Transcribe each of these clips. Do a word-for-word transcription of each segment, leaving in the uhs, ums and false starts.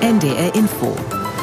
N D R Info.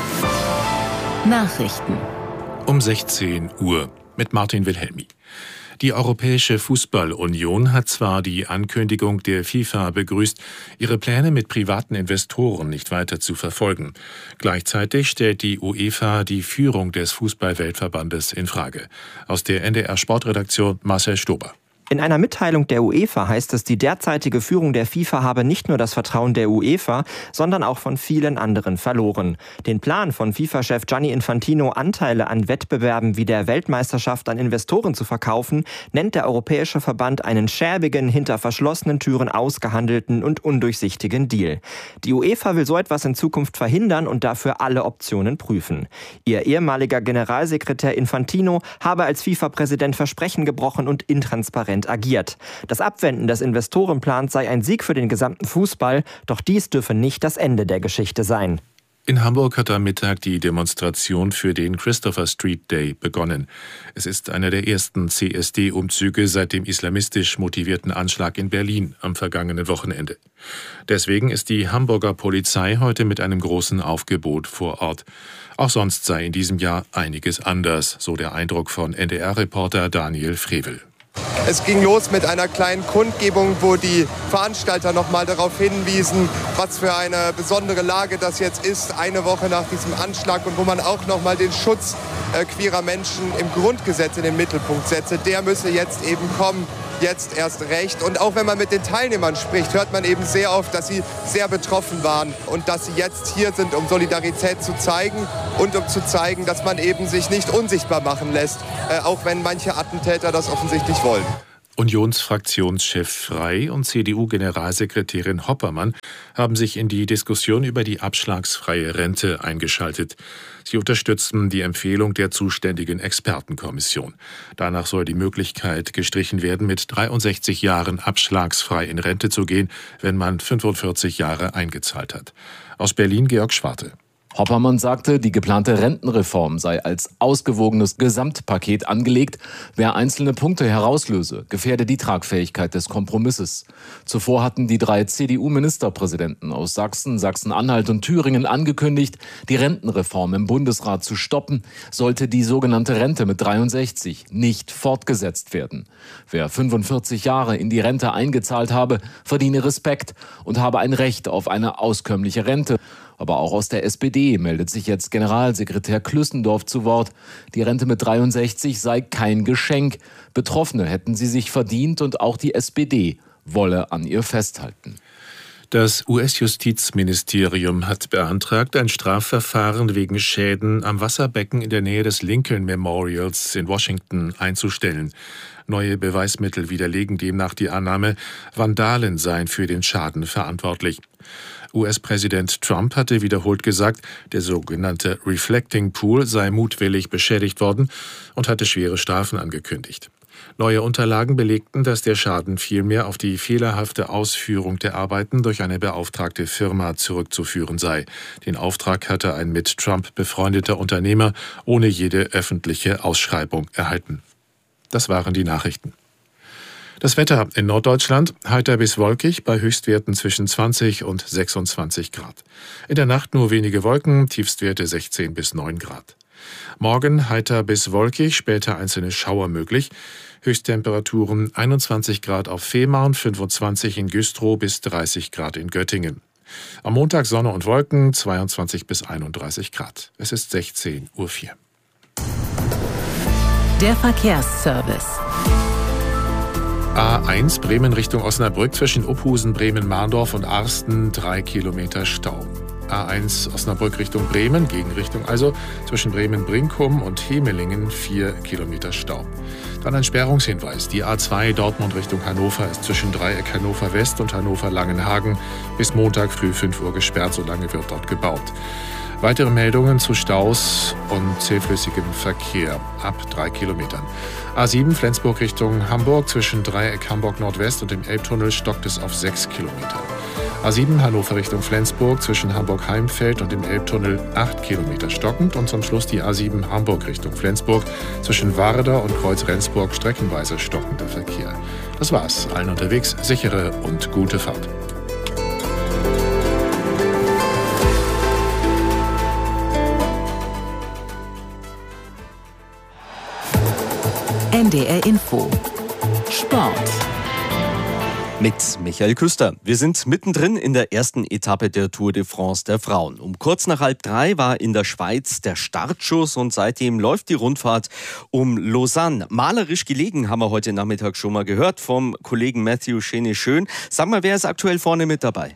Nachrichten. Um sechzehn Uhr mit Martin Wilhelmi. Die Europäische Fußball-Union hat zwar die Ankündigung der FIFA begrüßt, ihre Pläne mit privaten Investoren nicht weiter zu verfolgen. Gleichzeitig stellt die UEFA die Führung des Fußball-Weltverbandes in Frage. Aus der N D R-Sportredaktion Marcel Stober. In einer Mitteilung der UEFA heißt es, die derzeitige Führung der FIFA habe nicht nur das Vertrauen der UEFA, sondern auch von vielen anderen verloren. Den Plan von FIFA-Chef Gianni Infantino, Anteile an Wettbewerben wie der Weltmeisterschaft an Investoren zu verkaufen, nennt der Europäische Verband einen schäbigen, hinter verschlossenen Türen ausgehandelten und undurchsichtigen Deal. Die UEFA will so etwas in Zukunft verhindern und dafür alle Optionen prüfen. Ihr ehemaliger Generalsekretär Infantino habe als FIFA-Präsident Versprechen gebrochen und intransparent agiert. Das Abwenden des Investorenplans sei ein Sieg für den gesamten Fußball, doch dies dürfe nicht das Ende der Geschichte sein. In Hamburg hat am Mittag die Demonstration für den Christopher Street Day begonnen. Es ist einer der ersten C S D-Umzüge seit dem islamistisch motivierten Anschlag in Berlin am vergangenen Wochenende. Deswegen ist die Hamburger Polizei heute mit einem großen Aufgebot vor Ort. Auch sonst sei in diesem Jahr einiges anders, so der Eindruck von N D R-Reporter Daniel Frevel. Es ging los mit einer kleinen Kundgebung, wo die Veranstalter noch mal darauf hinwiesen, was für eine besondere Lage das jetzt ist, eine Woche nach diesem Anschlag, und wo man auch noch mal den Schutz äh, queerer Menschen im Grundgesetz in den Mittelpunkt setze. Der müsse jetzt eben kommen, jetzt erst recht. Und auch wenn man mit den Teilnehmern spricht, hört man eben sehr oft, dass sie sehr betroffen waren und dass sie jetzt hier sind, um Solidarität zu zeigen und um zu zeigen, dass man eben sich nicht unsichtbar machen lässt, äh, auch wenn manche Attentäter das offensichtlich wollen. Unionsfraktionschef Frey und C D U-Generalsekretärin Hoppermann haben sich in die Diskussion über die abschlagsfreie Rente eingeschaltet. Sie unterstützen die Empfehlung der zuständigen Expertenkommission. Danach soll die Möglichkeit gestrichen werden, mit dreiundsechzig Jahren abschlagsfrei in Rente zu gehen, wenn man fünfundvierzig Jahre eingezahlt hat. Aus Berlin Georg Schwarte. Hoppermann sagte, die geplante Rentenreform sei als ausgewogenes Gesamtpaket angelegt. Wer einzelne Punkte herauslöse, gefährde die Tragfähigkeit des Kompromisses. Zuvor hatten die drei C D U-Ministerpräsidenten aus Sachsen, Sachsen-Anhalt und Thüringen angekündigt, die Rentenreform im Bundesrat zu stoppen, sollte die sogenannte Rente mit dreiundsechzig nicht fortgesetzt werden. Wer fünfundvierzig Jahre in die Rente eingezahlt habe, verdiene Respekt und habe ein Recht auf eine auskömmliche Rente. Aber auch aus der S P D meldet sich jetzt Generalsekretär Klüssendorf zu Wort. Die Rente mit dreiundsechzig sei kein Geschenk. Betroffene hätten sie sich verdient und auch die S P D wolle an ihr festhalten. Das U S-Justizministerium hat beantragt, ein Strafverfahren wegen Schäden am Wasserbecken in der Nähe des Lincoln Memorials in Washington einzustellen. Neue Beweismittel widerlegen demnach die Annahme, Vandalen seien für den Schaden verantwortlich. U S-Präsident Trump hatte wiederholt gesagt, der sogenannte Reflecting Pool sei mutwillig beschädigt worden und hatte schwere Strafen angekündigt. Neue Unterlagen belegten, dass der Schaden vielmehr auf die fehlerhafte Ausführung der Arbeiten durch eine beauftragte Firma zurückzuführen sei. Den Auftrag hatte ein mit Trump befreundeter Unternehmer ohne jede öffentliche Ausschreibung erhalten. Das waren die Nachrichten. Das Wetter in Norddeutschland heiter bis wolkig bei Höchstwerten zwischen zwanzig und sechsundzwanzig Grad. In der Nacht nur wenige Wolken, Tiefstwerte sechzehn bis neun Grad. Morgen heiter bis wolkig, später einzelne Schauer möglich. Höchsttemperaturen einundzwanzig Grad auf Fehmarn, fünfundzwanzig in Güstrow bis dreißig Grad in Göttingen. Am Montag Sonne und Wolken, zweiundzwanzig bis einunddreißig Grad. Es ist sechzehn Uhr vier. Der Verkehrsservice. A eins Bremen Richtung Osnabrück zwischen Uphusen, Bremen-Mahndorf und Arsten drei Kilometer Stau. A eins Osnabrück Richtung Bremen, Gegenrichtung also, zwischen Bremen-Brinkum und Hemelingen vier Kilometer Stau. Dann ein Sperrungshinweis. Die A zwei Dortmund Richtung Hannover ist zwischen Dreieck Hannover West und Hannover Langenhagen bis Montag früh fünf Uhr gesperrt, solange wird dort gebaut. Weitere Meldungen zu Staus und zähflüssigem Verkehr ab drei Kilometern. A sieben Flensburg Richtung Hamburg zwischen Dreieck Hamburg Nordwest und dem Elbtunnel stockt es auf sechs Kilometer. A sieben Hannover Richtung Flensburg zwischen Hamburg-Heimfeld und dem Elbtunnel acht Kilometer stockend und zum Schluss die A sieben Hamburg Richtung Flensburg zwischen Warder und Kreuz Rendsburg streckenweise stockender Verkehr. Das war's. Allen unterwegs sichere und gute Fahrt. N D R Info. Sport. Mit Michael Küster. Wir sind mittendrin in der ersten Etappe der Tour de France der Frauen. Um kurz nach halb drei war in der Schweiz der Startschuss und seitdem läuft die Rundfahrt um Lausanne. Malerisch gelegen haben wir heute Nachmittag schon mal gehört vom Kollegen Matthew Schöne-Schön. Sag mal, wer ist aktuell vorne mit dabei?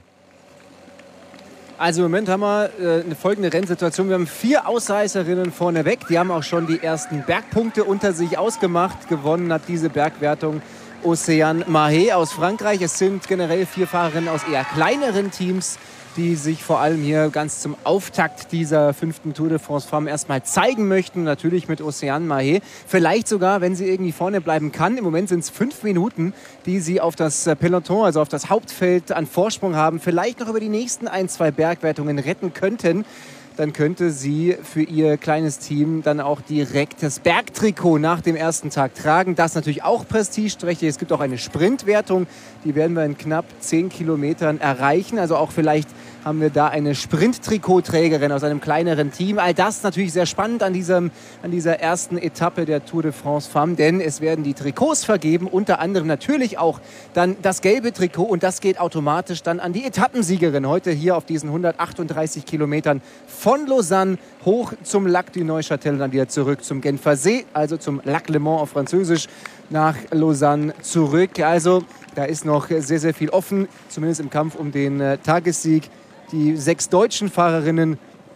Also im Moment haben wir äh, eine folgende Rennsituation. Wir haben vier Ausreißerinnen vorneweg. Die haben auch schon die ersten Bergpunkte unter sich ausgemacht. Gewonnen hat diese Bergwertung Océane Mahé aus Frankreich. Es sind generell vier Fahrerinnen aus eher kleineren Teams, die sich vor allem hier ganz zum Auftakt dieser fünften Tour de France Frauen erstmal zeigen möchten. Natürlich mit Océane Mahé. Vielleicht sogar, wenn sie irgendwie vorne bleiben kann. Im Moment sind es fünf Minuten, die sie auf das Peloton, also auf das Hauptfeld an Vorsprung haben. Vielleicht noch über die nächsten ein, zwei Bergwertungen retten könnten. Dann könnte sie für ihr kleines Team dann auch direkt das Bergtrikot nach dem ersten Tag tragen. Das natürlich auch prestigeträchtig. Es gibt auch eine Sprintwertung, die werden wir in knapp zehn Kilometern erreichen. Also auch vielleicht haben wir da eine Sprint-Trikotträgerin aus einem kleineren Team. All das natürlich sehr spannend an, diesem, an dieser ersten Etappe der Tour de France Femmes, denn es werden die Trikots vergeben, unter anderem natürlich auch dann das gelbe Trikot und das geht automatisch dann an die Etappensiegerin. Heute hier auf diesen hundertachtunddreißig Kilometern von Lausanne hoch zum Lac du Neuchâtel und dann wieder zurück zum Genfer See, also zum Lac Le Mans auf Französisch, nach Lausanne zurück. Also da ist noch sehr, sehr viel offen, zumindest im Kampf um den äh, Tagessieg. Die sechs deutschen Fahrerinnen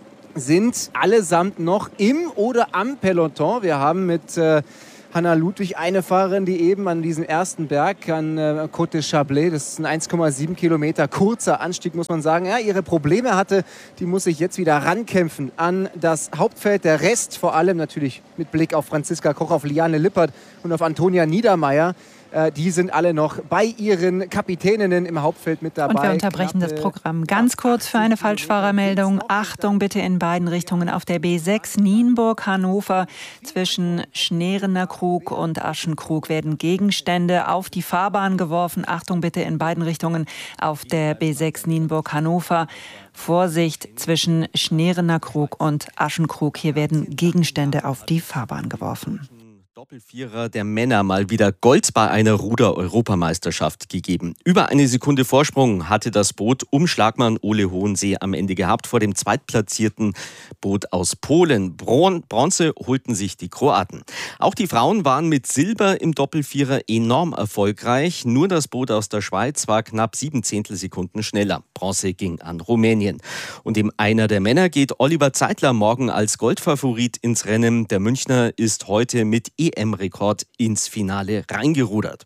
sind allesamt noch im oder am Peloton. Wir haben mit äh, Hanna Ludwig eine Fahrerin, die eben an diesem ersten Berg, an äh, Côte de Chablais, das ist ein eins Komma sieben Kilometer kurzer Anstieg, muss man sagen, ja, ihre Probleme hatte. Die muss sich jetzt wieder rankämpfen an das Hauptfeld. Der Rest, vor allem natürlich mit Blick auf Franziska Koch, auf Liane Lippert und auf Antonia Niedermeyer, die sind alle noch bei ihren Kapitäninnen im Hauptfeld mit dabei. Und wir unterbrechen das Programm ganz kurz für eine Falschfahrermeldung. Achtung bitte in beiden Richtungen auf der B sechs Nienburg-Hannover. Zwischen Schneerener Krug und Aschenkrug werden Gegenstände auf die Fahrbahn geworfen. Achtung bitte in beiden Richtungen auf der B sechs Nienburg-Hannover. Vorsicht zwischen Schneerener Krug und Aschenkrug. Hier werden Gegenstände auf die Fahrbahn geworfen. Doppelvierer der Männer mal wieder Gold bei einer Ruder-Europameisterschaft gegeben. Über eine Sekunde Vorsprung hatte das Boot um Schlagmann Ole Hohensee am Ende gehabt vor dem zweitplatzierten Boot aus Polen. Bron- Bronze holten sich die Kroaten. Auch die Frauen waren mit Silber im Doppelvierer enorm erfolgreich. Nur das Boot aus der Schweiz war knapp sieben Zehntelsekunden schneller. Bronze ging an Rumänien. Und im Einer der Männer geht Oliver Zeitler morgen als Goldfavorit ins Rennen. Der Münchner ist heute mit E M-Rekord ins Finale reingerudert.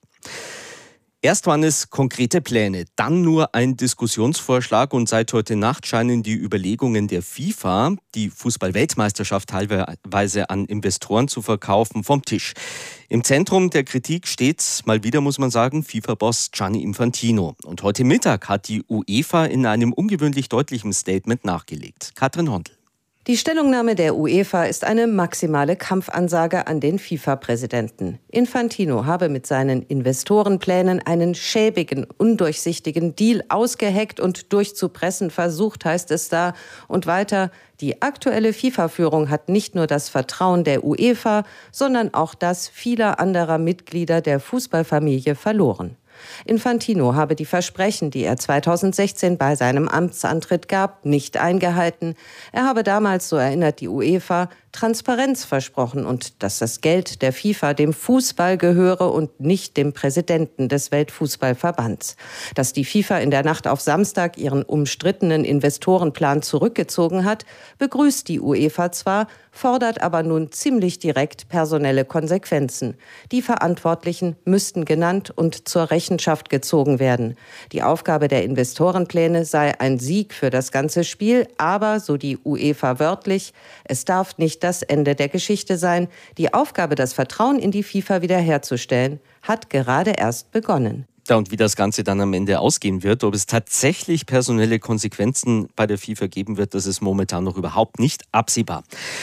Erst waren es konkrete Pläne, dann nur ein Diskussionsvorschlag und seit heute Nacht scheinen die Überlegungen der FIFA, die Fußball-Weltmeisterschaft teilweise an Investoren zu verkaufen, vom Tisch. Im Zentrum der Kritik steht, mal wieder muss man sagen, FIFA-Boss Gianni Infantino. Und heute Mittag hat die UEFA in einem ungewöhnlich deutlichen Statement nachgelegt. Katrin Hondl. Die Stellungnahme der UEFA ist eine maximale Kampfansage an den FIFA-Präsidenten. Infantino habe mit seinen Investorenplänen einen schäbigen, undurchsichtigen Deal ausgeheckt und durchzupressen versucht, heißt es da. Und weiter, die aktuelle FIFA-Führung hat nicht nur das Vertrauen der UEFA, sondern auch das vieler anderer Mitglieder der Fußballfamilie verloren. Infantino habe die Versprechen, die er zweitausendsechzehn bei seinem Amtsantritt gab, nicht eingehalten. Er habe damals, so erinnert die UEFA, Transparenz versprochen und dass das Geld der FIFA dem Fußball gehöre und nicht dem Präsidenten des Weltfußballverbands. Dass die FIFA in der Nacht auf Samstag ihren umstrittenen Investorenplan zurückgezogen hat, begrüßt die UEFA zwar, fordert aber nun ziemlich direkt personelle Konsequenzen. Die Verantwortlichen müssten genannt und zur Rechenschaft gezogen werden. Die Aufgabe der Investorenpläne sei ein Sieg für das ganze Spiel, aber, so die UEFA wörtlich, es darf nicht das Ende der Geschichte sein. Die Aufgabe, das Vertrauen in die FIFA wiederherzustellen, hat gerade erst begonnen. Ja, und wie das Ganze dann am Ende ausgehen wird, ob es tatsächlich personelle Konsequenzen bei der FIFA geben wird, das ist momentan noch überhaupt nicht absehbar.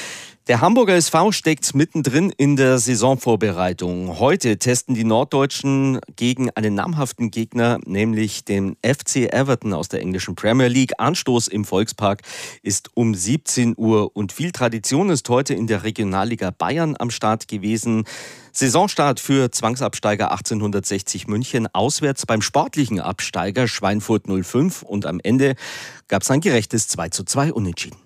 Der Hamburger S V steckt mittendrin in der Saisonvorbereitung. Heute testen die Norddeutschen gegen einen namhaften Gegner, nämlich den F C Everton aus der englischen Premier League. Anstoß im Volkspark ist um siebzehn Uhr und viel Tradition ist heute in der Regionalliga Bayern am Start gewesen. Saisonstart für Zwangsabsteiger achtzehnhundertsechzig München, auswärts beim sportlichen Absteiger Schweinfurt null fünf und am Ende gab es ein gerechtes zwei zu zwei Unentschieden.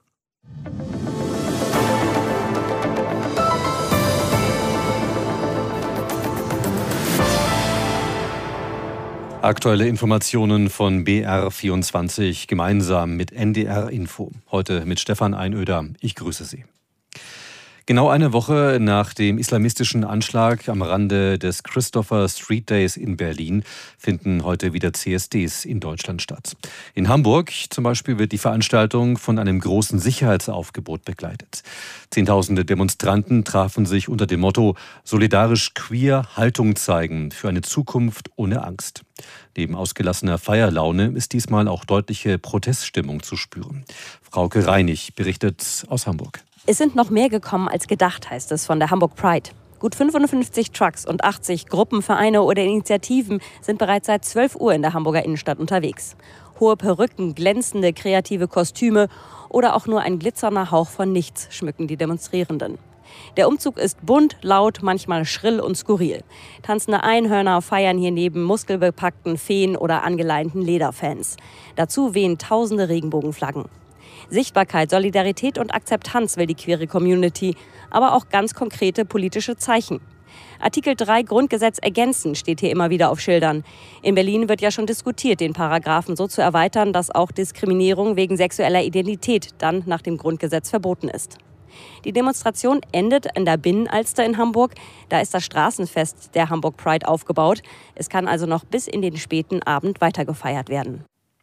Aktuelle Informationen von B R vierundzwanzig gemeinsam mit N D R Info. Heute mit Stefan Einöder. Ich grüße Sie. Genau eine Woche nach dem islamistischen Anschlag am Rande des Christopher Street Days in Berlin finden heute wieder C S Ds in Deutschland statt. In Hamburg zum Beispiel wird die Veranstaltung von einem großen Sicherheitsaufgebot begleitet. Zehntausende Demonstranten trafen sich unter dem Motto „Solidarisch queer, Haltung zeigen für eine Zukunft ohne Angst“. Neben ausgelassener Feierlaune ist diesmal auch deutliche Proteststimmung zu spüren. Frauke Reinig berichtet aus Hamburg. Es sind noch mehr gekommen als gedacht, heißt es von der Hamburg Pride. Gut fünfundfünfzig Trucks und achtzig Gruppen, Vereine oder Initiativen sind bereits seit zwölf Uhr in der Hamburger Innenstadt unterwegs. Hohe Perücken, glänzende kreative Kostüme oder auch nur ein glitzernder Hauch von nichts schmücken die Demonstrierenden. Der Umzug ist bunt, laut, manchmal schrill und skurril. Tanzende Einhörner feiern hier neben muskelbepackten Feen oder angeleinten Lederfans. Dazu wehen tausende Regenbogenflaggen. Sichtbarkeit, Solidarität und Akzeptanz will die queere Community, aber auch ganz konkrete politische Zeichen. Artikel drei Grundgesetz ergänzen steht hier immer wieder auf Schildern. In Berlin wird ja schon diskutiert, den Paragraphen so zu erweitern, dass auch Diskriminierung wegen sexueller Identität dann nach dem Grundgesetz verboten ist. Die Demonstration endet in der Binnenalster in Hamburg. Da ist das Straßenfest der Hamburg Pride aufgebaut. Es kann also noch bis in den späten Abend weitergefeiert werden.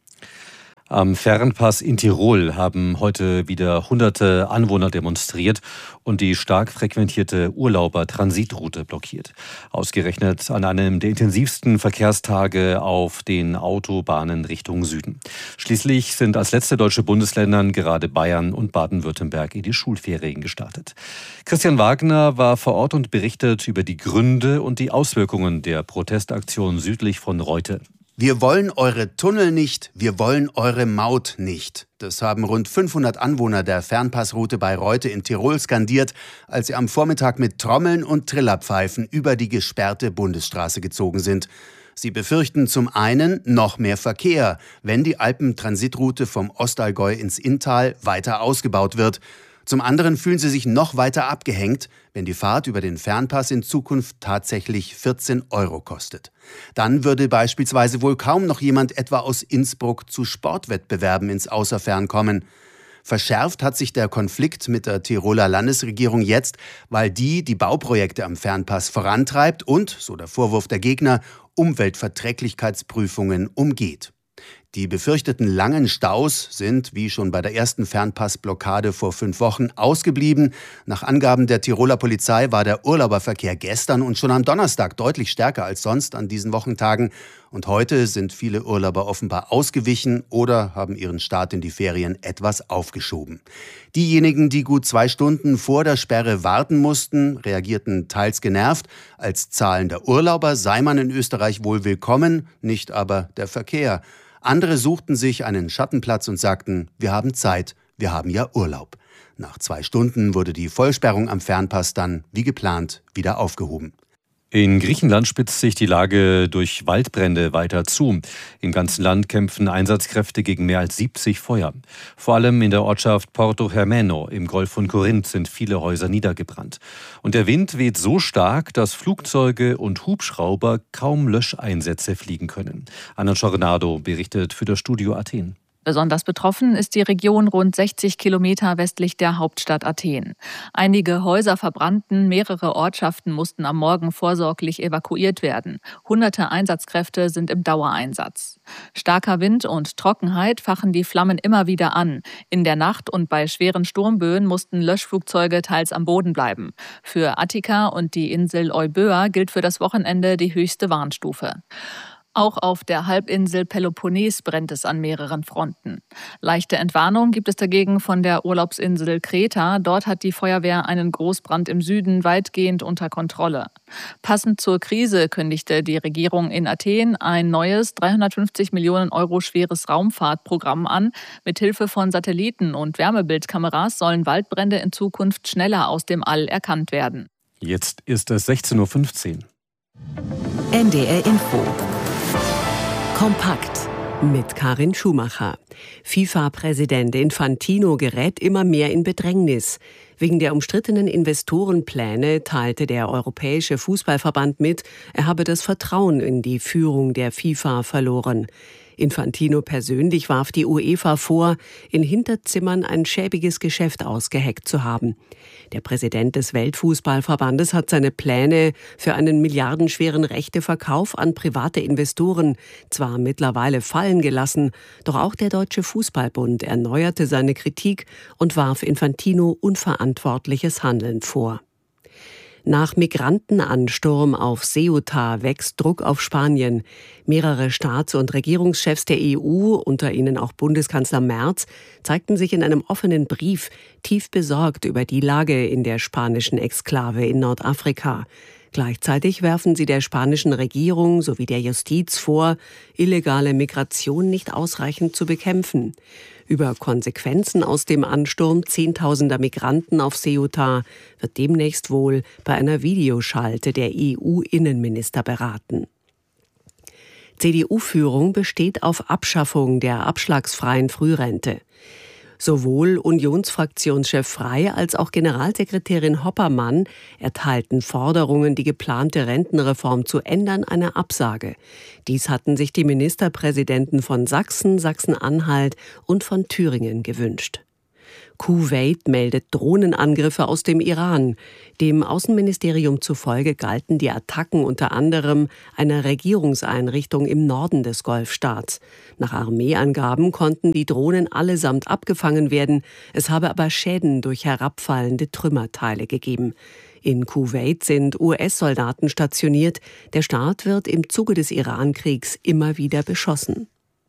Am Fernpass in Tirol haben heute wieder hunderte Anwohner demonstriert und die stark frequentierte Urlauber-Transitroute blockiert. Ausgerechnet an einem der intensivsten Verkehrstage auf den Autobahnen Richtung Süden. Schließlich sind als letzte deutsche Bundesländer gerade Bayern und Baden-Württemberg in die Schulferien gestartet. Christian Wagner war vor Ort und berichtet über die Gründe und die Auswirkungen der Protestaktion südlich von Reute. Wir wollen eure Tunnel nicht, wir wollen eure Maut nicht. Das haben rund fünfhundert Anwohner der Fernpassroute bei Reute in Tirol skandiert, als sie am Vormittag mit Trommeln und Trillerpfeifen über die gesperrte Bundesstraße gezogen sind. Sie befürchten zum einen noch mehr Verkehr, wenn die Alpen-Transitroute vom Ostallgäu ins Inntal weiter ausgebaut wird. Zum anderen fühlen sie sich noch weiter abgehängt, wenn die Fahrt über den Fernpass in Zukunft tatsächlich vierzehn Euro kostet. Dann würde beispielsweise wohl kaum noch jemand etwa aus Innsbruck zu Sportwettbewerben ins Außerfern kommen. Verschärft hat sich der Konflikt mit der Tiroler Landesregierung jetzt, weil die die Bauprojekte am Fernpass vorantreibt und, so der Vorwurf der Gegner, Umweltverträglichkeitsprüfungen umgeht. Die befürchteten langen Staus sind, wie schon bei der ersten Fernpassblockade vor fünf Wochen, ausgeblieben. Nach Angaben der Tiroler Polizei war der Urlauberverkehr gestern und schon am Donnerstag deutlich stärker als sonst an diesen Wochentagen. Und heute sind viele Urlauber offenbar ausgewichen oder haben ihren Start in die Ferien etwas aufgeschoben. Diejenigen, die gut zwei Stunden vor der Sperre warten mussten, reagierten teils genervt. Als zahlender Urlauber sei man in Österreich wohl willkommen, nicht aber der Verkehr. Andere suchten sich einen Schattenplatz und sagten, wir haben Zeit, wir haben ja Urlaub. Nach zwei Stunden wurde die Vollsperrung am Fernpass dann, wie geplant, wieder aufgehoben. In Griechenland spitzt sich die Lage durch Waldbrände weiter zu. Im ganzen Land kämpfen Einsatzkräfte gegen mehr als siebzig Feuer. Vor allem in der Ortschaft Porto Hermeno im Golf von Korinth sind viele Häuser niedergebrannt. Und der Wind weht so stark, dass Flugzeuge und Hubschrauber kaum Löscheinsätze fliegen können. Anna Giornado berichtet für das Studio Athen. Besonders betroffen ist die Region rund sechzig Kilometer westlich der Hauptstadt Athen. Einige Häuser verbrannten, mehrere Ortschaften mussten am Morgen vorsorglich evakuiert werden. Hunderte Einsatzkräfte sind im Dauereinsatz. Starker Wind und Trockenheit fachen die Flammen immer wieder an. In der Nacht und bei schweren Sturmböen mussten Löschflugzeuge teils am Boden bleiben. Für Attika und die Insel Euböa gilt für das Wochenende die höchste Warnstufe. Auch auf der Halbinsel Peloponnes brennt es an mehreren Fronten. Leichte Entwarnung gibt es dagegen von der Urlaubsinsel Kreta. Dort hat die Feuerwehr einen Großbrand im Süden weitgehend unter Kontrolle. Passend zur Krise kündigte die Regierung in Athen ein neues dreihundertfünfzig Millionen Euro schweres Raumfahrtprogramm an. Mithilfe von Satelliten und Wärmebildkameras sollen Waldbrände in Zukunft schneller aus dem All erkannt werden. Jetzt ist es sechzehn Uhr fünfzehn. N D R Info. Kompakt mit Karin Schumacher. FIFA-Präsident Infantino gerät immer mehr in Bedrängnis. Wegen der umstrittenen Investorenpläne teilte der Europäische Fußballverband mit, er habe das Vertrauen in die Führung der FIFA verloren. Infantino persönlich warf die UEFA vor, in Hinterzimmern ein schäbiges Geschäft ausgeheckt zu haben. Der Präsident des Weltfußballverbandes hat seine Pläne für einen milliardenschweren Rechteverkauf an private Investoren zwar mittlerweile fallen gelassen, doch auch der Deutsche Fußballbund erneuerte seine Kritik und warf Infantino unverantwortliches Handeln vor. Nach Migrantenansturm auf Ceuta wächst Druck auf Spanien. Mehrere Staats- und Regierungschefs der E U, unter ihnen auch Bundeskanzler Merz, zeigten sich in einem offenen Brief tief besorgt über die Lage in der spanischen Exklave in Nordafrika. Gleichzeitig werfen sie der spanischen Regierung sowie der Justiz vor, illegale Migration nicht ausreichend zu bekämpfen. Über Konsequenzen aus dem Ansturm zehntausender Migranten auf Ceuta wird demnächst wohl bei einer Videoschalte der E U-Innenminister beraten. C D U-Führung besteht auf Abschaffung der abschlagsfreien Frührente. Sowohl Unionsfraktionschef Frey als auch Generalsekretärin Hoppermann erteilten Forderungen, die geplante Rentenreform zu ändern, eine Absage. Dies hatten sich die Ministerpräsidenten von Sachsen, Sachsen-Anhalt und von Thüringen gewünscht. Kuwait meldet Drohnenangriffe aus dem Iran. Dem Außenministerium zufolge galten die Attacken unter anderem einer Regierungseinrichtung im Norden des Golfstaats. Nach Armeeangaben konnten die Drohnen allesamt abgefangen werden. Es habe aber Schäden durch herabfallende Trümmerteile gegeben. In Kuwait sind U S-Soldaten stationiert. Der Staat wird im Zuge des Irankriegs immer wieder beschossen.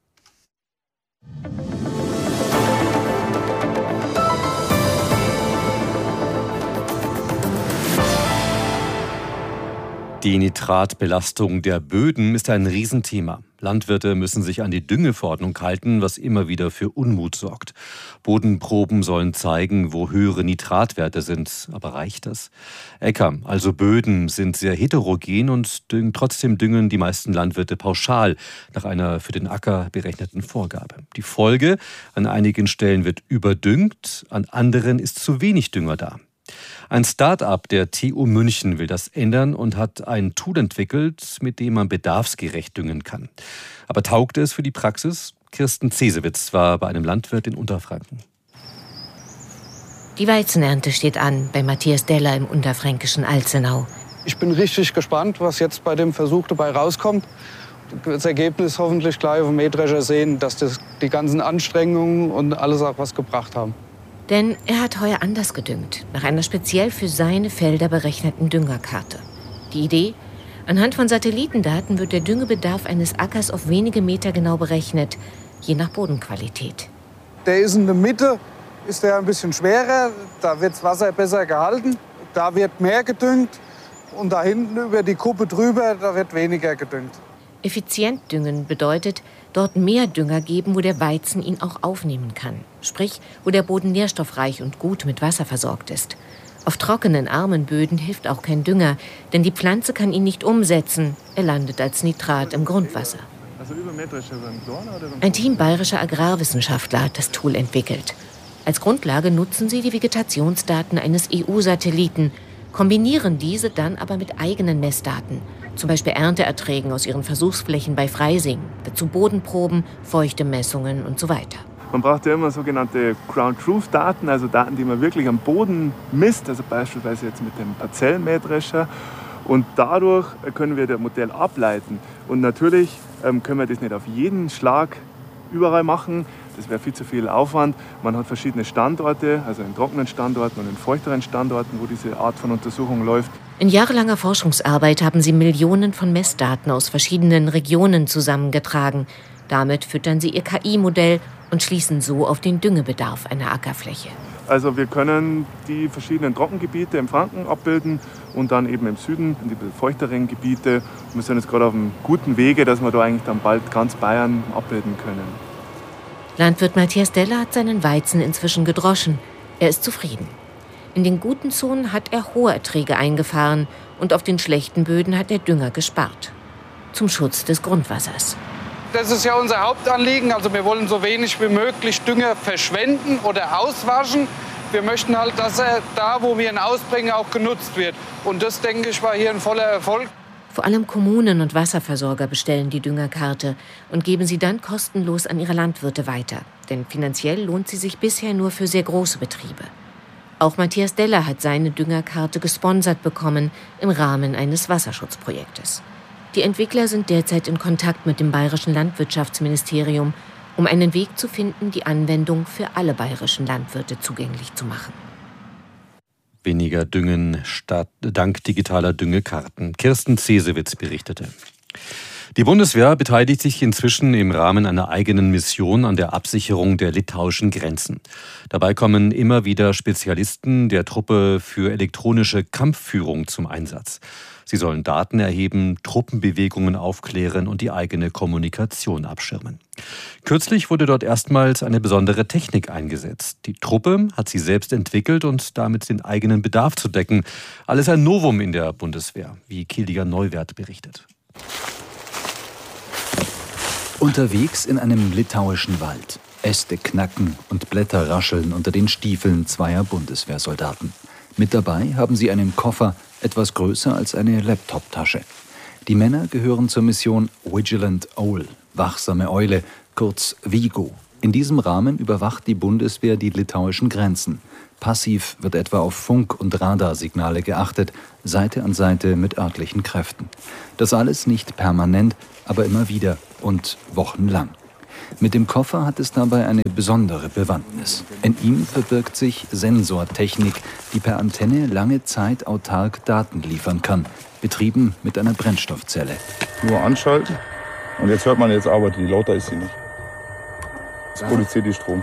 Die Nitratbelastung der Böden ist ein Riesenthema. Landwirte müssen sich an die Düngeverordnung halten, was immer wieder für Unmut sorgt. Bodenproben sollen zeigen, wo höhere Nitratwerte sind. Aber reicht das? Äcker, also Böden, sind sehr heterogen und düngen, trotzdem düngen die meisten Landwirte pauschal nach einer für den Acker berechneten Vorgabe. Die Folge: an einigen Stellen wird überdüngt, an anderen ist zu wenig Dünger da. Ein Start-up der T U München will das ändern und hat ein Tool entwickelt, mit dem man bedarfsgerecht düngen kann. Aber taugt es für die Praxis? Kirsten Zesewitz war bei einem Landwirt in Unterfranken. Die Weizenernte steht an bei Matthias Deller im unterfränkischen Alzenau. Ich bin richtig gespannt, was jetzt bei dem Versuch dabei rauskommt. Das Ergebnis hoffentlich gleich auf dem Mähdrescher sehen, dass das die ganzen Anstrengungen und alles auch was gebracht haben. Denn er hat heuer anders gedüngt, nach einer speziell für seine Felder berechneten Düngerkarte. Die Idee? Anhand von Satellitendaten wird der Düngebedarf eines Ackers auf wenige Meter genau berechnet, je nach Bodenqualität. Der ist in der Mitte, ist der ein bisschen schwerer, da wird das Wasser besser gehalten, da wird mehr gedüngt und da hinten über die Kuppe drüber, da wird weniger gedüngt. Effizient düngen bedeutet, dort mehr Dünger geben, wo der Weizen ihn auch aufnehmen kann. Sprich, wo der Boden nährstoffreich und gut mit Wasser versorgt ist. Auf trockenen, armen Böden hilft auch kein Dünger, denn die Pflanze kann ihn nicht umsetzen. Er landet als Nitrat im Grundwasser. Ein Team bayerischer Agrarwissenschaftler hat das Tool entwickelt. Als Grundlage nutzen sie die Vegetationsdaten eines E U-Satelliten, kombinieren diese dann aber mit eigenen Messdaten, zum Beispiel Ernteerträgen aus ihren Versuchsflächen bei Freising, dazu Bodenproben, Feuchtemessungen und so weiter. Man braucht ja immer sogenannte Ground-Truth-Daten, also Daten, die man wirklich am Boden misst, also beispielsweise jetzt mit dem Parzellenmähdrescher. Und dadurch können wir das Modell ableiten. Und natürlich ähm, können wir das nicht auf jeden Schlag überall machen. Das wäre viel zu viel Aufwand. Man hat verschiedene Standorte, also in trockenen Standorten und in feuchteren Standorten, wo diese Art von Untersuchung läuft. In jahrelanger Forschungsarbeit haben sie Millionen von Messdaten aus verschiedenen Regionen zusammengetragen. Damit füttern sie ihr K I-Modell und schließen so auf den Düngebedarf einer Ackerfläche. Also wir können die verschiedenen Trockengebiete im Franken abbilden und dann eben im Süden die feuchteren Gebiete. Und wir sind jetzt gerade auf einem guten Wege, dass wir da eigentlich dann bald ganz Bayern abbilden können. Landwirt Matthias Deller hat seinen Weizen inzwischen gedroschen. Er ist zufrieden. In den guten Zonen hat er hohe Erträge eingefahren und auf den schlechten Böden hat er Dünger gespart. Zum Schutz des Grundwassers. Das ist ja unser Hauptanliegen. Also wir wollen so wenig wie möglich Dünger verschwenden oder auswaschen. Wir möchten halt, dass er da, wo wir ihn ausbringen, auch genutzt wird. Und das, denke ich, war hier ein voller Erfolg. Vor allem Kommunen und Wasserversorger bestellen die Düngerkarte und geben sie dann kostenlos an ihre Landwirte weiter. Denn finanziell lohnt sie sich bisher nur für sehr große Betriebe. Auch Matthias Deller hat seine Düngerkarte gesponsert bekommen im Rahmen eines Wasserschutzprojektes. Die Entwickler sind derzeit in Kontakt mit dem Bayerischen Landwirtschaftsministerium, um einen Weg zu finden, die Anwendung für alle bayerischen Landwirte zugänglich zu machen. Weniger Düngen statt dank digitaler Düngekarten. Kirsten Cesewitz berichtete. Die Bundeswehr beteiligt sich inzwischen im Rahmen einer eigenen Mission an der Absicherung der litauischen Grenzen. Dabei kommen immer wieder Spezialisten der Truppe für elektronische Kampfführung zum Einsatz. Sie sollen Daten erheben, Truppenbewegungen aufklären und die eigene Kommunikation abschirmen. Kürzlich wurde dort erstmals eine besondere Technik eingesetzt. Die Truppe hat sie selbst entwickelt und damit den eigenen Bedarf zu decken. Alles ein Novum in der Bundeswehr, wie Kilian Neuwert berichtet. Unterwegs in einem litauischen Wald. Äste knacken und Blätter rascheln unter den Stiefeln zweier Bundeswehrsoldaten. Mit dabei haben sie einen Koffer, etwas größer als eine Laptoptasche. Die Männer gehören zur Mission Vigilant Owl, wachsame Eule, kurz Vigo. In diesem Rahmen überwacht die Bundeswehr die litauischen Grenzen. Passiv wird etwa auf Funk- und Radarsignale geachtet, Seite an Seite mit örtlichen Kräften. Das alles nicht permanent, aber immer wieder und wochenlang. Mit dem Koffer hat es dabei eine besondere Bewandtnis. In ihm verbirgt sich Sensortechnik, die per Antenne lange Zeit autark Daten liefern kann, betrieben mit einer Brennstoffzelle. Nur anschalten und jetzt hört man, jetzt arbeitet die, lauter ist sie nicht. Es produziert die Strom.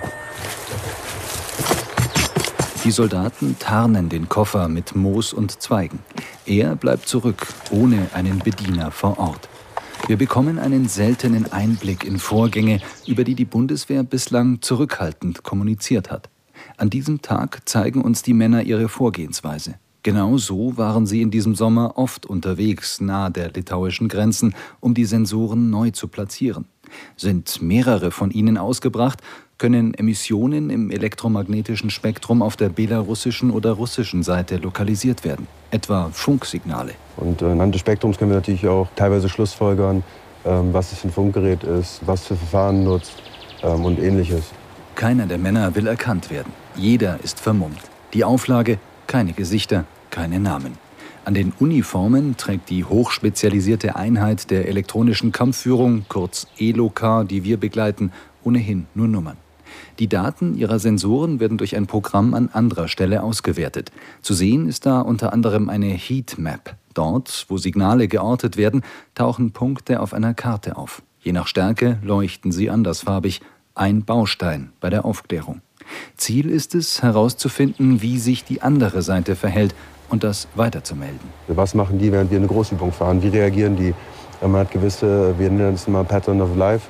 Die Soldaten tarnen den Koffer mit Moos und Zweigen. Er bleibt zurück, ohne einen Bediener vor Ort. Wir bekommen einen seltenen Einblick in Vorgänge, über die die Bundeswehr bislang zurückhaltend kommuniziert hat. An diesem Tag zeigen uns die Männer ihre Vorgehensweise. Genau so waren sie in diesem Sommer oft unterwegs, nahe der litauischen Grenzen, um die Sensoren neu zu platzieren. Sind mehrere von ihnen ausgebracht, können Emissionen im elektromagnetischen Spektrum auf der belarussischen oder russischen Seite lokalisiert werden, etwa Funksignale. Und anhand des Spektrums können wir natürlich auch teilweise schlussfolgern, was es für ein Funkgerät ist, was für Verfahren nutzt und Ähnliches. Keiner der Männer will erkannt werden. Jeder ist vermummt. Die Auflage: keine Gesichter, keine Namen. An den Uniformen trägt die hochspezialisierte Einheit der elektronischen Kampfführung, kurz E L O K, die wir begleiten, ohnehin nur Nummern. Die Daten ihrer Sensoren werden durch ein Programm an anderer Stelle ausgewertet. Zu sehen ist da unter anderem eine Heatmap. Dort, wo Signale geortet werden, tauchen Punkte auf einer Karte auf. Je nach Stärke leuchten sie andersfarbig. Ein Baustein bei der Aufklärung. Ziel ist es, herauszufinden, wie sich die andere Seite verhält und das weiterzumelden. Was machen die, während wir eine Großübung fahren? Wie reagieren die? Man hat gewisse, wir nennen es immer Pattern of Life.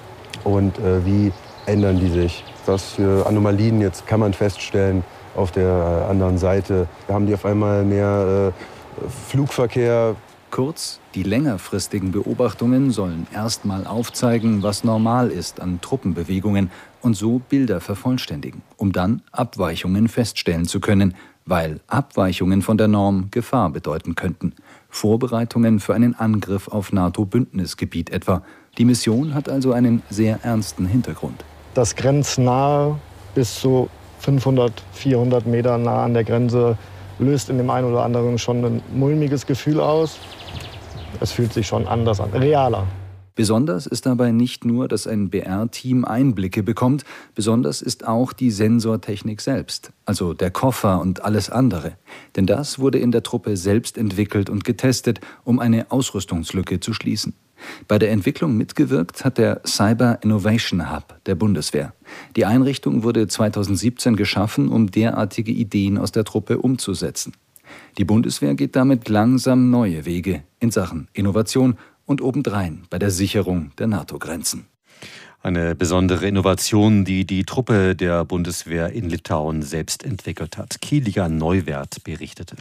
Und äh, wie ändern die sich? Was für Anomalien jetzt kann man feststellen auf der anderen Seite? Haben die auf einmal mehr äh, Flugverkehr? Kurz, die längerfristigen Beobachtungen sollen erstmal aufzeigen, was normal ist an Truppenbewegungen und so Bilder vervollständigen, um dann Abweichungen feststellen zu können, weil Abweichungen von der Norm Gefahr bedeuten könnten. Vorbereitungen für einen Angriff auf NATO-Bündnisgebiet etwa. Die Mission hat also einen sehr ernsten Hintergrund. Das grenznahe bis zu fünfhundert, vierhundert Meter nah an der Grenze löst in dem einen oder anderen schon ein mulmiges Gefühl aus. Es fühlt sich schon anders an, realer. Besonders ist dabei nicht nur, dass ein B R-Team Einblicke bekommt, besonders ist auch die Sensortechnik selbst, also der Koffer und alles andere. Denn das wurde in der Truppe selbst entwickelt und getestet, um eine Ausrüstungslücke zu schließen. Bei der Entwicklung mitgewirkt hat der Cyber Innovation Hub der Bundeswehr. Die Einrichtung wurde zweitausendsiebzehn geschaffen, um derartige Ideen aus der Truppe umzusetzen. Die Bundeswehr geht damit langsam neue Wege in Sachen Innovation und obendrein bei der Sicherung der NATO-Grenzen. Eine besondere Innovation, die die Truppe der Bundeswehr in Litauen selbst entwickelt hat. Kilian Neuwert berichtete.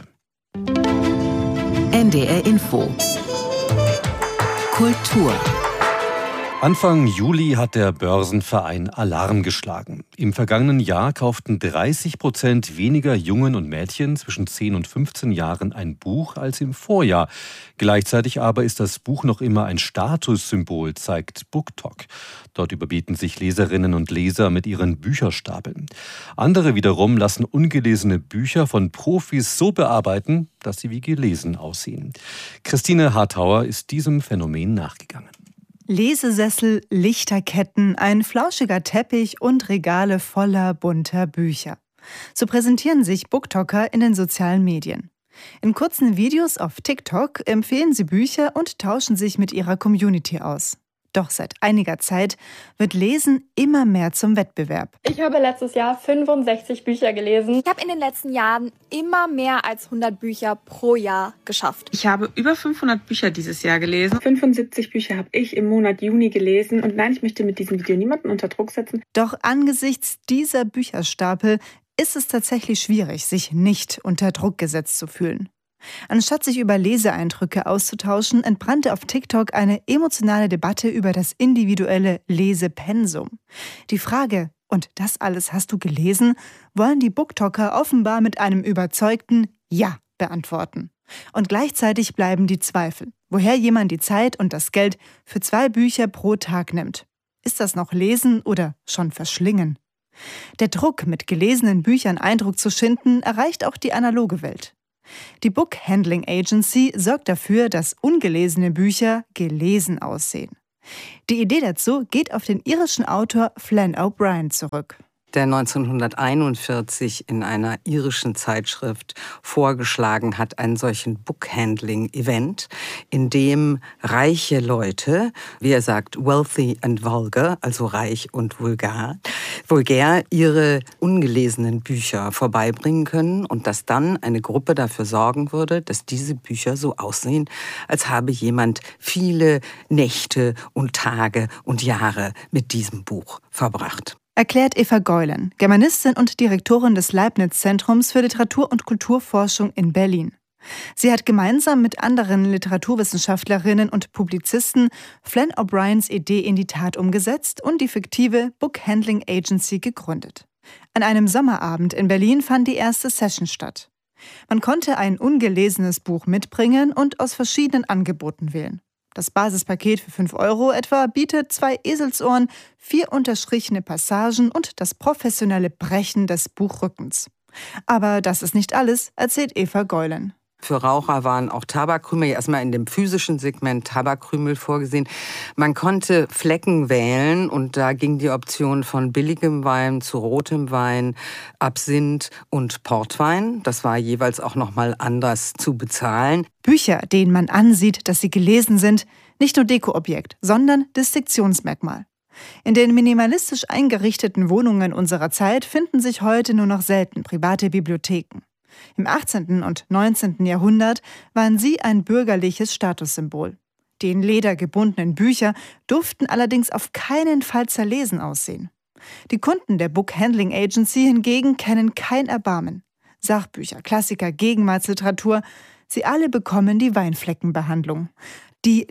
N D R Info. Kultur. Anfang Juli hat der Börsenverein Alarm geschlagen. Im vergangenen Jahr kauften dreißig Prozent weniger Jungen und Mädchen zwischen zehn und fünfzehn Jahren ein Buch als im Vorjahr. Gleichzeitig aber ist das Buch noch immer ein Statussymbol, zeigt BookTok. Dort überbieten sich Leserinnen und Leser mit ihren Bücherstapeln. Andere wiederum lassen ungelesene Bücher von Profis so bearbeiten, dass sie wie gelesen aussehen. Christine Hartauer ist diesem Phänomen nachgegangen. Lesesessel, Lichterketten, ein flauschiger Teppich und Regale voller bunter Bücher. So präsentieren sich BookToker in den sozialen Medien. In kurzen Videos auf TikTok empfehlen sie Bücher und tauschen sich mit ihrer Community aus. Doch seit einiger Zeit wird Lesen immer mehr zum Wettbewerb. Ich habe letztes Jahr fünfundsechzig Bücher gelesen. Ich habe in den letzten Jahren immer mehr als hundert Bücher pro Jahr geschafft. Ich habe über fünfhundert Bücher dieses Jahr gelesen. fünfundsiebzig Bücher habe ich im Monat Juni gelesen. Und nein, ich möchte mit diesem Video niemanden unter Druck setzen. Doch angesichts dieser Bücherstapel ist es tatsächlich schwierig, sich nicht unter Druck gesetzt zu fühlen. Anstatt sich über Leseeindrücke auszutauschen, entbrannte auf TikTok eine emotionale Debatte über das individuelle Lesepensum. Die Frage, und das alles hast du gelesen, wollen die BookToker offenbar mit einem überzeugten Ja beantworten. Und gleichzeitig bleiben die Zweifel, woher jemand die Zeit und das Geld für zwei Bücher pro Tag nimmt. Ist das noch Lesen oder schon Verschlingen? Der Druck, mit gelesenen Büchern Eindruck zu schinden, erreicht auch die analoge Welt. Die Book Handling Agency sorgt dafür, dass ungelesene Bücher gelesen aussehen. Die Idee dazu geht auf den irischen Autor Flann O'Brien zurück, der neunzehnhunderteinundvierzig in einer irischen Zeitschrift vorgeschlagen hat, einen solchen Book-Handling-Event, in dem reiche Leute, wie er sagt, wealthy and vulgar, also reich und vulgar, vulgär ihre ungelesenen Bücher vorbeibringen können und dass dann eine Gruppe dafür sorgen würde, dass diese Bücher so aussehen, als habe jemand viele Nächte und Tage und Jahre mit diesem Buch verbracht. Erklärt Eva Geulen, Germanistin und Direktorin des Leibniz-Zentrums für Literatur- und Kulturforschung in Berlin. Sie hat gemeinsam mit anderen Literaturwissenschaftlerinnen und Publizisten Flann O'Briens Idee in die Tat umgesetzt und die fiktive Book Handling Agency gegründet. An einem Sommerabend in Berlin fand die erste Session statt. Man konnte ein ungelesenes Buch mitbringen und aus verschiedenen Angeboten wählen. Das Basispaket für fünf Euro etwa bietet zwei Eselsohren, vier unterstrichene Passagen und das professionelle Brechen des Buchrückens. Aber das ist nicht alles, erzählt Eva Geulen. Für Raucher waren auch Tabakkrümel, erstmal in dem physischen Segment Tabakkrümel vorgesehen. Man konnte Flecken wählen und da ging die Option von billigem Wein zu rotem Wein, Absinth und Portwein. Das war jeweils auch nochmal anders zu bezahlen. Bücher, denen man ansieht, dass sie gelesen sind, nicht nur Dekoobjekt, sondern Distinktionsmerkmal. In den minimalistisch eingerichteten Wohnungen unserer Zeit finden sich heute nur noch selten private Bibliotheken. Im achtzehnten und neunzehnten Jahrhundert waren sie ein bürgerliches Statussymbol. Die in Leder gebundenen Bücher durften allerdings auf keinen Fall zerlesen aussehen. Die Kunden der Book Handling Agency hingegen kennen kein Erbarmen. Sachbücher, Klassiker, Gegenwartsliteratur, sie alle bekommen die Weinfleckenbehandlung. Die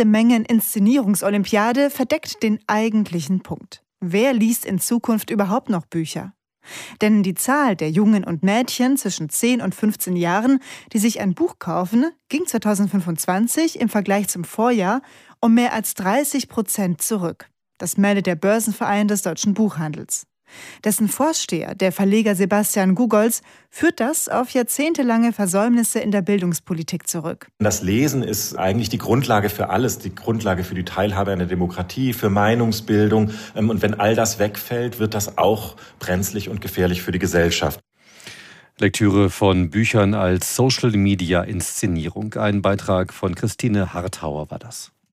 Lesemengen-Inszenierungsolympiade verdeckt den eigentlichen Punkt. Wer liest in Zukunft überhaupt noch Bücher? Denn die Zahl der Jungen und Mädchen zwischen zehn und fünfzehn Jahren, die sich ein Buch kaufen, ging zweitausendfünfundzwanzig im Vergleich zum Vorjahr um mehr als dreißig Prozent zurück. Das meldet der Börsenverein des deutschen Buchhandels. Dessen Vorsteher, der Verleger Sebastian Gugolz, führt das auf jahrzehntelange Versäumnisse in der Bildungspolitik zurück. Das Lesen ist eigentlich die Grundlage für alles, die Grundlage für die Teilhabe an der Demokratie, für Meinungsbildung. Und wenn all das wegfällt, wird das auch brenzlig und gefährlich für die Gesellschaft. Lektüre von Büchern als Social-Media-Inszenierung. Ein Beitrag von Christine Harthauer war das.